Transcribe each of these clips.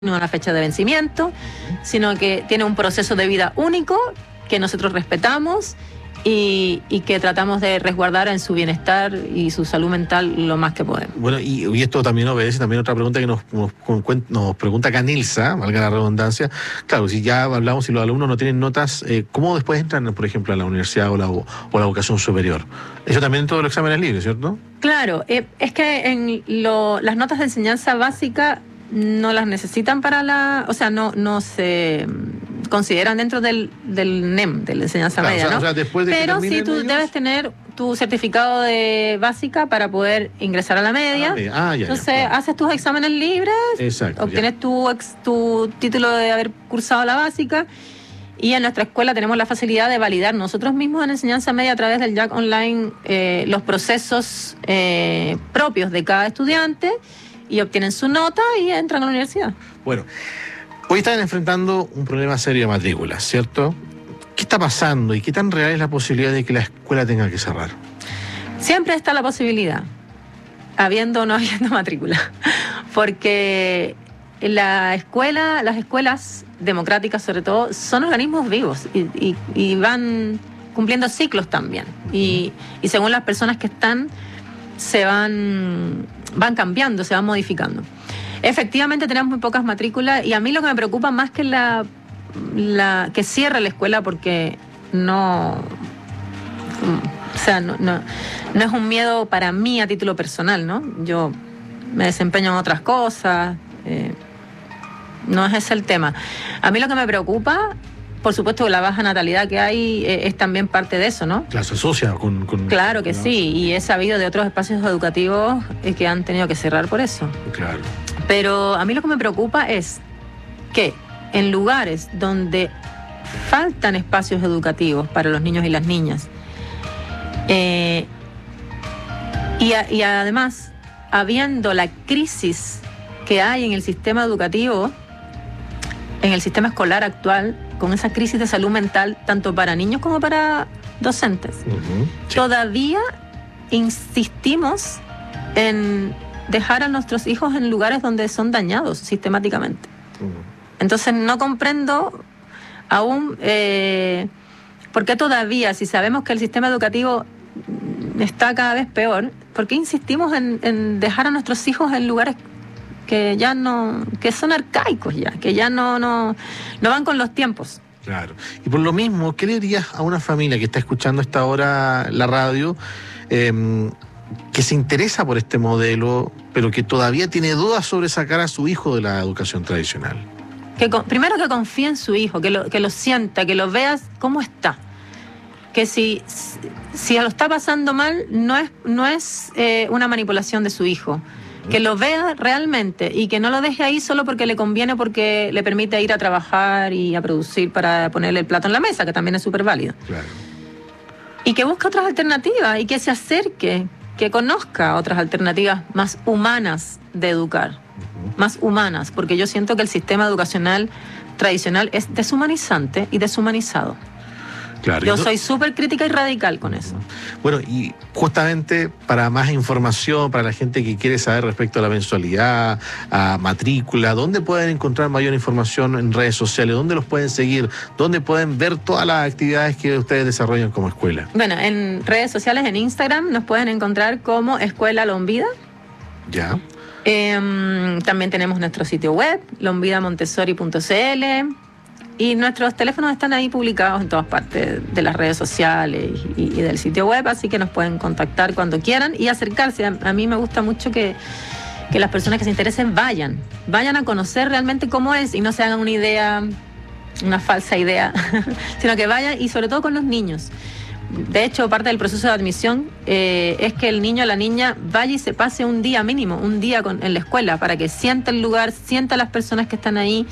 una fecha de vencimiento, sino que tiene un proceso de vida único que nosotros respetamos y que tratamos de resguardar en su bienestar y su salud mental lo más que podemos. Bueno, y esto también obedece también otra pregunta que nos pregunta acá Nilsa, valga la redundancia. Claro, si ya hablamos, si los alumnos no tienen notas, ¿cómo después entran, por ejemplo, a la universidad o la educación superior? Eso también en todos los exámenes libres, ¿cierto? Claro, es que las notas de enseñanza básica no las necesitan no se consideran dentro del NEM, de la enseñanza media, ¿no? O sea, después de pero sí tú debes tener tu certificado de básica para poder ingresar a la media. Entonces haces tus exámenes libres, obtienes tu título de haber cursado la básica, y en nuestra escuela tenemos la facilidad de validar nosotros mismos en enseñanza media a través del JAC Online los procesos propios de cada estudiante, y obtienen su nota y entran a la universidad. Bueno, hoy están enfrentando un problema serio de matrícula, ¿cierto? ¿Qué está pasando y qué tan real es la posibilidad de que la escuela tenga que cerrar? Siempre está la posibilidad, habiendo o no habiendo matrícula, porque las escuelas democráticas sobre todo, son organismos vivos y van cumpliendo ciclos también. Y según las personas que están, van cambiando, se van modificando. Efectivamente tenemos muy pocas matrículas, y a mí lo que me preocupa más que que cierre la escuela, porque no es un miedo para mí a título personal, ¿no? Yo me desempeño en otras cosas, no es ese el tema. A mí lo que me preocupa, por supuesto, la baja natalidad que hay es también parte de eso, ¿no? Claro, se asocia con... Claro que sí, y he sabido de otros espacios educativos que han tenido que cerrar por eso. Claro. Pero a mí lo que me preocupa es que en lugares donde faltan espacios educativos para los niños y las niñas, y además, habiendo la crisis que hay en el sistema educativo, en el sistema escolar actual, con esa crisis de salud mental, tanto para niños como para docentes, sí. Todavía insistimos en dejar a nuestros hijos en lugares donde son dañados sistemáticamente. Entonces no comprendo aún por qué todavía, si sabemos que el sistema educativo está cada vez peor, ¿por qué insistimos en dejar a nuestros hijos en lugares que ya que son arcaicos ya, que ya no van con los tiempos? Claro. Y por lo mismo, ¿qué le dirías a una familia que está escuchando a esta hora la radio, que se interesa por este modelo, pero que todavía tiene dudas sobre sacar a su hijo de la educación tradicional? Primero que confíe en su hijo, que lo sienta, que lo veas cómo está. Que si lo está pasando mal, no es una manipulación de su hijo. Que lo vea realmente y que no lo deje ahí solo porque le conviene, porque le permite ir a trabajar y a producir para ponerle el plato en la mesa, que también es súper válido. Claro. Y que busque otras alternativas y que se acerque, que conozca otras alternativas más humanas de educar, más humanas, porque yo siento que el sistema educacional tradicional es deshumanizante y deshumanizado. Claro, yo soy súper crítica y radical con eso. Bueno, y justamente para más información, para la gente que quiere saber respecto a la mensualidad, a matrícula, ¿dónde pueden encontrar mayor información en redes sociales? ¿Dónde los pueden seguir? ¿Dónde pueden ver todas las actividades que ustedes desarrollan como escuela? Bueno, en redes sociales, en Instagram, nos pueden encontrar como Escuela Lombida. Ya. También tenemos nuestro sitio web, lombidamontessori.cl. Y nuestros teléfonos están ahí publicados en todas partes de las redes sociales y del sitio web, así que nos pueden contactar cuando quieran y acercarse. A mí me gusta mucho que las personas que se interesen vayan a conocer realmente cómo es y no se hagan una falsa idea, sino que vayan, y sobre todo con los niños. De hecho, parte del proceso de admisión es que el niño o la niña vaya y se pase un día mínimo, en la escuela, para que sienta el lugar, sienta a las personas que están ahí,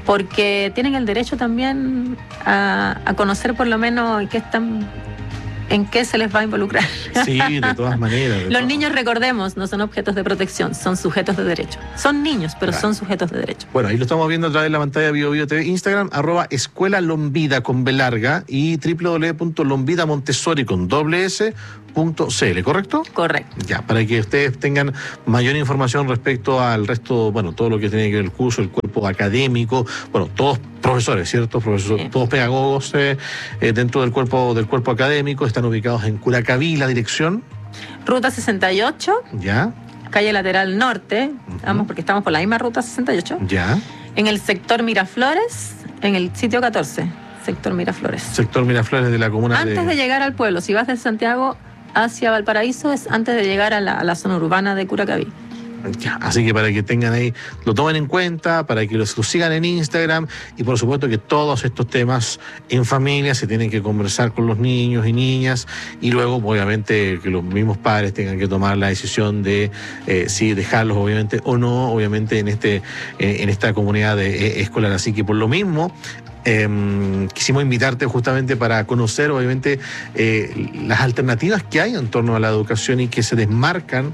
porque tienen el derecho también a conocer por lo menos qué en qué se les va a involucrar. Sí, de todas maneras. Los niños, recordemos, no son objetos de protección, son sujetos de derecho. Son niños, pero son sujetos de derecho. Bueno, ahí lo estamos viendo a través de la pantalla de BioBio TV, Instagram, @Escuela Lombida con B larga y www.lombidamontessori con .cl, ¿correcto? Correcto. Ya, para que ustedes tengan mayor información respecto al resto, bueno, todo lo que tiene que ver el curso, el cuerpo académico, bueno, todos profesores, ¿cierto? Sí. Todos pedagogos dentro del cuerpo académico, están ubicados en Curacaví, la dirección. Ruta 68, Ya, calle lateral norte, vamos porque estamos por la misma ruta 68, ya. en el sector Miraflores, en el sitio 14, sector Miraflores. Sector Miraflores de la comuna Antes de llegar al pueblo, si vas de Santiago hacia Valparaíso, es antes de llegar a la zona urbana de Curacaví. Ya, así que para que tengan ahí, lo tomen en cuenta, para que los sigan en Instagram y por supuesto que todos estos temas en familia se tienen que conversar con los niños y niñas y luego obviamente que los mismos padres tengan que tomar la decisión de si dejarlos obviamente o no, obviamente en esta comunidad escolar. Así que por lo mismo quisimos invitarte justamente para conocer obviamente las alternativas que hay en torno a la educación y que se desmarcan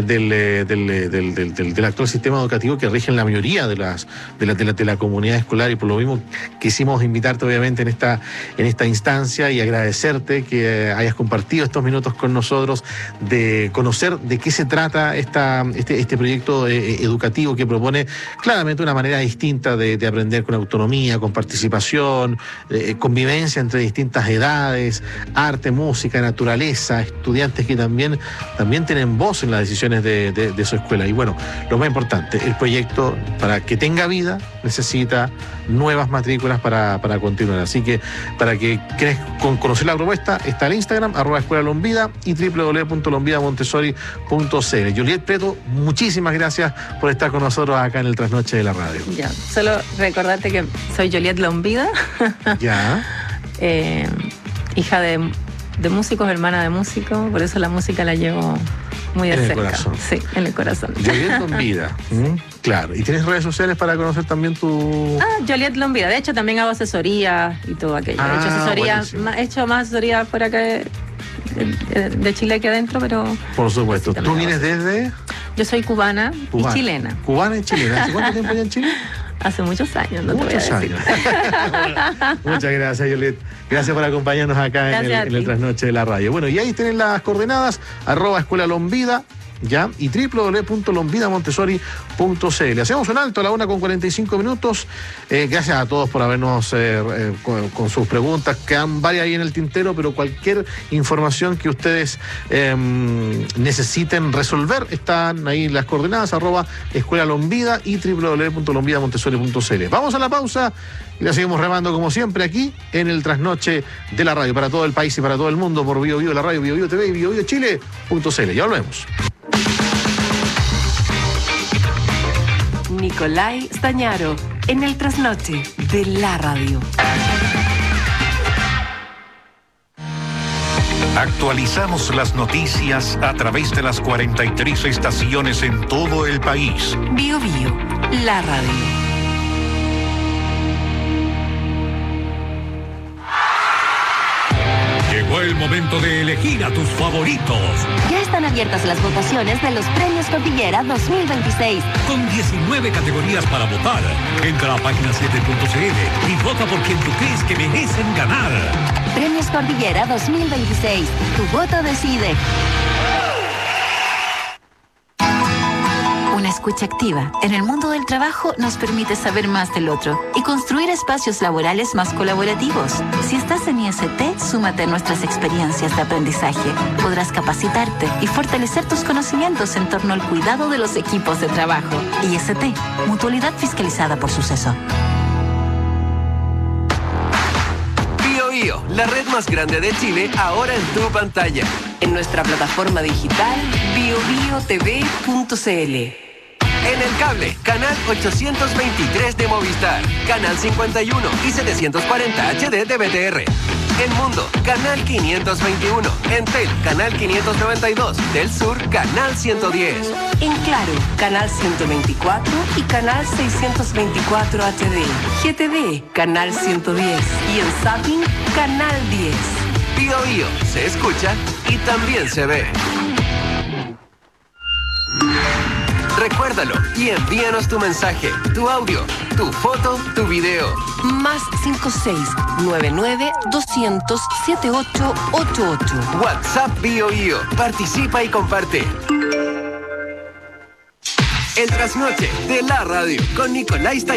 del actual sistema educativo que rige en la mayoría de la comunidad escolar, y por lo mismo quisimos invitarte obviamente en esta instancia y agradecerte que hayas compartido estos minutos con nosotros, de conocer de qué se trata este proyecto educativo que propone claramente una manera distinta de aprender con autonomía, con participación, convivencia entre distintas edades, arte, música, naturaleza, estudiantes que también tienen voz en las decisiones de su escuela. Y bueno, lo más importante, el proyecto, para que tenga vida, necesita nuevas matrículas para continuar. Así que para que quieras conocer la propuesta, está el Instagram, @Escuela Lombida y www.lombidamontessori.cl. Juliet Preto, muchísimas gracias por estar con nosotros acá en el Trasnoche de la Radio. Ya, solo recordarte que soy Juliet Lombida. Ya. Hija de músicos, hermana de músicos, por eso la música la llevo muy de cerca. En el corazón. Sí, en el corazón. Juliet Lombida. Claro. ¿Y tienes redes sociales para conocer también tu...? Juliet Lombida. De hecho, también hago asesoría y todo aquello. He hecho asesoría, he hecho más asesoría fuera que de Chile que adentro, pero... Por supuesto. ¿Tú vienes desde...? Yo soy cubana y chilena. ¿Cubana y chilena? ¿Hace cuánto tiempo allá en Chile? Hace muchos años, no te voy a decir. Muchos años. Muchas gracias, Juliet. Gracias por acompañarnos acá en el Trasnoche de la Radio. Bueno, y ahí tienen las coordenadas, @Escuela Lombida, ya, y www.lombidamontessori.cl. Hacemos un alto a la 1:45. Gracias a todos por habernos con sus preguntas. Quedan varias ahí en el tintero, pero cualquier información que ustedes necesiten resolver, están ahí las coordenadas, @Escuela Lombida y www.lombidamontessori.cl. Vamos a la pausa y la seguimos remando como siempre aquí en el Trasnoche de la Radio, para todo el país y para todo el mundo, por BioBio la Radio, BioBio TV y BioBioChile.cl. Ya volvemos. Nicolai Stañaro, en el Trasnoche de la Radio. Actualizamos las noticias a través de las 43 estaciones en todo el país. BioBio, la radio. Llegó el momento de elegir a tus favoritos. Ya están abiertas las votaciones de los Premios Cordillera 2026. Con 19 categorías para votar. Entra a página 7.cl y vota por quien tú crees que merecen ganar. Premios Cordillera 2026. Tu voto decide. Una escucha activa en el mundo del trabajo nos permite saber más del otro y construir espacios laborales más colaborativos. Si estás en IST, súmate a nuestras experiencias de aprendizaje. Podrás capacitarte y fortalecer tus conocimientos en torno al cuidado de los equipos de trabajo. IST, Mutualidad Fiscalizada por Suceso. BioBio, la red más grande de Chile, ahora en tu pantalla. En nuestra plataforma digital biobiotv.cl. En el cable, canal 823 de Movistar, canal 51 y 740 HD de BTR. En Mundo, canal 521. En Tel, canal 592. Del Sur, canal 110. En Claro, canal 124 y canal 624 HD. GTV, canal 110. Y en Zapping, canal 10. Bío Bío se escucha y también se ve. Recuérdalo y envíanos tu mensaje, tu audio, tu foto, tu video. Más 56-99-200-7888. WhatsApp Bío Bío. Participa y comparte. El trasnoche de la radio con Nicolás